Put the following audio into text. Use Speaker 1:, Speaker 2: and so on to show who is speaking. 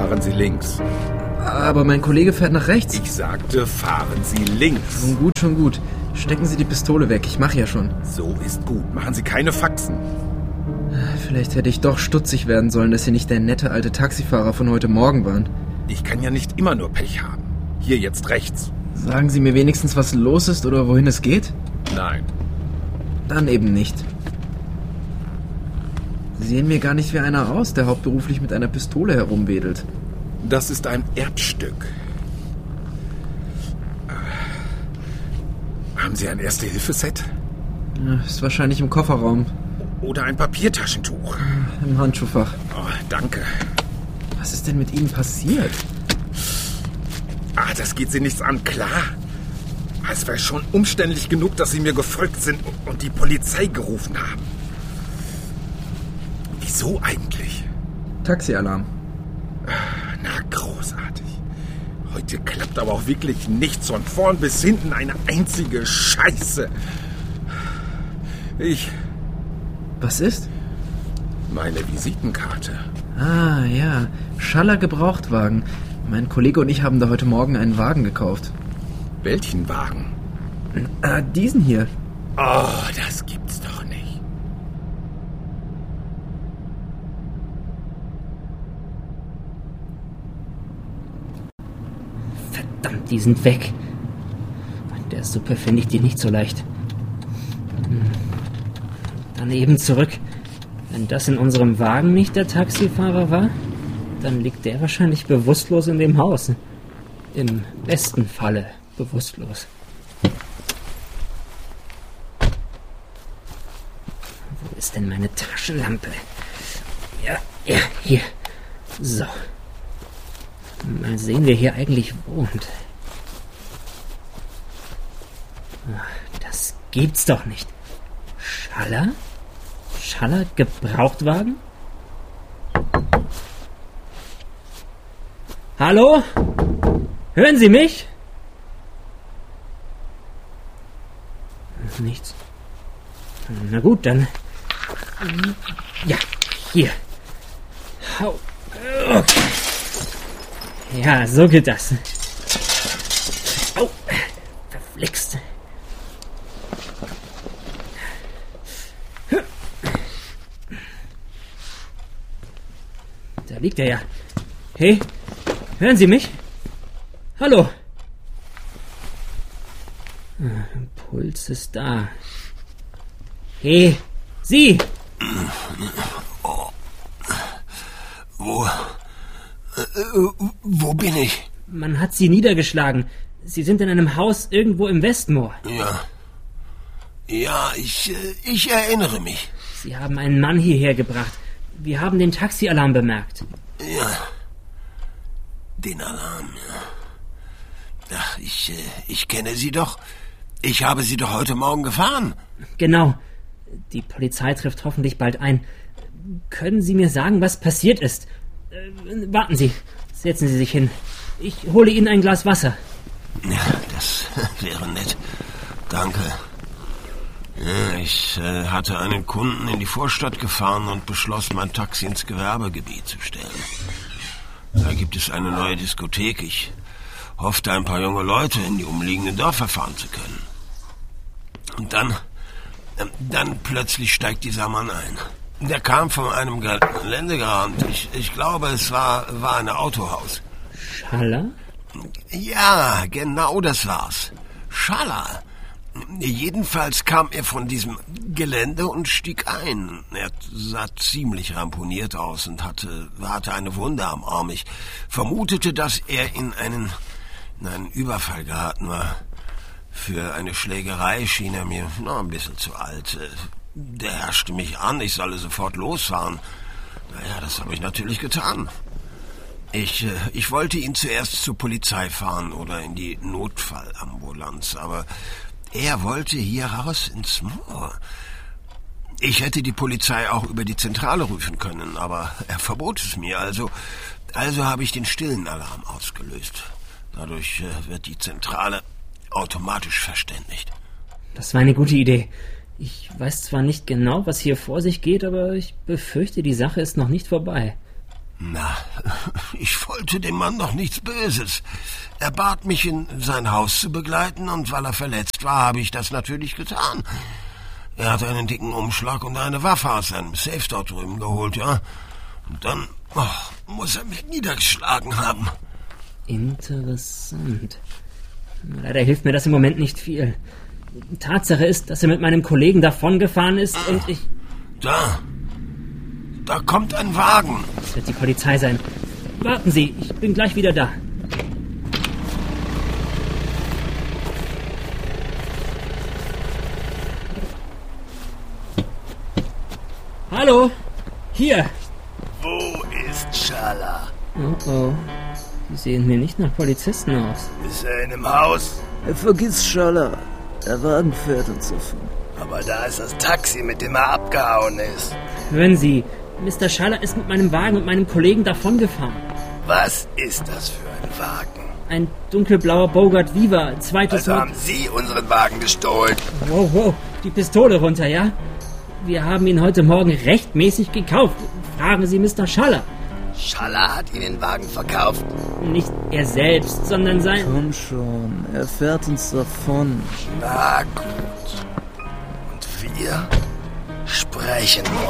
Speaker 1: fahren Sie links.
Speaker 2: Aber mein Kollege fährt nach rechts.
Speaker 1: Ich sagte, fahren Sie links.
Speaker 2: Schon gut. Stecken Sie die Pistole weg, ich mache ja schon.
Speaker 1: So ist gut. Machen Sie keine Faxen.
Speaker 2: Vielleicht hätte ich doch stutzig werden sollen, dass Sie nicht der nette alte Taxifahrer von heute Morgen waren.
Speaker 1: Ich kann ja nicht immer nur Pech haben. Hier jetzt rechts.
Speaker 2: Sagen Sie mir wenigstens, was los ist oder wohin es geht?
Speaker 1: Nein.
Speaker 2: Dann eben nicht. Sie sehen mir gar nicht wie einer aus, der hauptberuflich mit einer Pistole herumwedelt.
Speaker 1: Das ist ein Erbstück. Haben Sie ein Erste-Hilfe-Set?
Speaker 2: Ja, ist wahrscheinlich im Kofferraum.
Speaker 1: Oder ein Papiertaschentuch?
Speaker 2: Im Handschuhfach.
Speaker 1: Oh, danke.
Speaker 2: Was ist denn mit Ihnen passiert?
Speaker 1: Das geht Sie nichts an, klar. Es war schon umständlich genug, dass Sie mir gefolgt sind und die Polizei gerufen haben. Wieso eigentlich?
Speaker 2: Taxialarm.
Speaker 1: Na, großartig. Heute klappt aber auch wirklich nichts. Von vorn bis hinten eine einzige Scheiße.
Speaker 2: Was ist?
Speaker 1: Meine Visitenkarte.
Speaker 2: Ja. Schaller Gebrauchtwagen. Mein Kollege und ich haben da heute Morgen einen Wagen gekauft.
Speaker 1: Welchen Wagen?
Speaker 2: Diesen hier.
Speaker 1: Oh, das gibt's doch nicht.
Speaker 3: Verdammt, die sind weg. In der Suppe finde ich die nicht so leicht. Dann eben zurück. Wenn das in unserem Wagen nicht der Taxifahrer war, dann liegt der wahrscheinlich bewusstlos in dem Haus. Im besten Falle bewusstlos. Wo ist denn meine Taschenlampe? Ja, hier. So. Mal sehen, wer hier eigentlich wohnt. Das gibt's doch nicht. Schaller? Schaller Gebrauchtwagen? Hallo? Hören Sie mich? Nichts. Na gut, dann. Ja, hier. Okay. Ja, so geht das. Au, verflixt. Da liegt er ja. Hey, hören Sie mich? Hallo? Puls ist da. Hey, Sie!
Speaker 4: Wo bin ich?
Speaker 3: Man hat Sie niedergeschlagen. Sie sind in einem Haus irgendwo im Westmoor.
Speaker 4: Ja, ich erinnere mich.
Speaker 3: Sie haben einen Mann hierher gebracht. Wir haben den Taxialarm bemerkt.
Speaker 4: Ja, den Alarm, ja. Ach, ich kenne Sie doch. Ich habe Sie doch heute Morgen gefahren.
Speaker 3: Genau. Die Polizei trifft hoffentlich bald ein. Können Sie mir sagen, was passiert ist? Warten Sie. Setzen Sie sich hin. Ich hole Ihnen ein Glas Wasser.
Speaker 4: Ja, das wäre nett. Danke. Ja, ich hatte einen Kunden in die Vorstadt gefahren und beschloss, mein Taxi ins Gewerbegebiet zu stellen. Da gibt es eine neue Diskothek. Ich hoffte, ein paar junge Leute in die umliegenden Dörfer fahren zu können. Und dann plötzlich steigt dieser Mann ein. Der kam von einem Gelände gerannt. Ich glaube, es war ein Autohaus.
Speaker 3: Schaller?
Speaker 4: Ja, genau das war's. Schaller. Jedenfalls kam er von diesem Gelände und stieg ein. Er sah ziemlich ramponiert aus und hatte eine Wunde am Arm. Ich vermutete, dass er in einen Überfall geraten war. Für eine Schlägerei schien er mir ein bisschen zu alt. Der herrschte mich an, ich solle sofort losfahren. Naja, das habe ich natürlich getan. Ich wollte ihn zuerst zur Polizei fahren oder in die Notfallambulanz, aber er wollte hier raus ins Moor. Ich hätte die Polizei auch über die Zentrale rufen können, aber er verbot es mir. Also habe ich den stillen Alarm ausgelöst. Dadurch wird die Zentrale automatisch verständigt.
Speaker 3: Das war eine gute Idee. Ich weiß zwar nicht genau, was hier vor sich geht, aber ich befürchte, die Sache ist noch nicht vorbei.
Speaker 4: Na, ich wollte dem Mann doch nichts Böses. Er bat mich, in sein Haus zu begleiten, und weil er verletzt war, habe ich das natürlich getan. Er hat einen dicken Umschlag und eine Waffe aus seinem Safe dort drüben geholt, ja. Und dann muss er mich niedergeschlagen haben.
Speaker 3: Interessant. Leider hilft mir das im Moment nicht viel. Tatsache ist, dass er mit meinem Kollegen davongefahren ist und ich...
Speaker 4: Da kommt ein Wagen.
Speaker 3: Das wird die Polizei sein. Warten Sie, ich bin gleich wieder da. Hallo? Hier.
Speaker 5: Wo ist Schala?
Speaker 3: Oh. Die sehen mir nicht nach Polizisten aus.
Speaker 5: Ist er in dem Haus?
Speaker 6: Vergiss Schala. Der Wagen fährt uns davon.
Speaker 5: Aber da ist das Taxi, mit dem er abgehauen ist.
Speaker 3: Hören Sie, Mr. Schaller ist mit meinem Wagen und meinem Kollegen davongefahren.
Speaker 5: Was ist das für ein Wagen?
Speaker 3: Ein dunkelblauer Bogart Viva, zweites
Speaker 5: Also haben Sie unseren Wagen gestohlen?
Speaker 3: Wow, die Pistole runter, ja? Wir haben ihn heute Morgen rechtmäßig gekauft. Fragen Sie Mr. Schaller.
Speaker 5: Schaller hat Ihnen den Wagen verkauft?
Speaker 3: Nicht er selbst, sondern sein...
Speaker 6: Komm schon, er fährt uns davon.
Speaker 5: Na gut. Und wir sprechen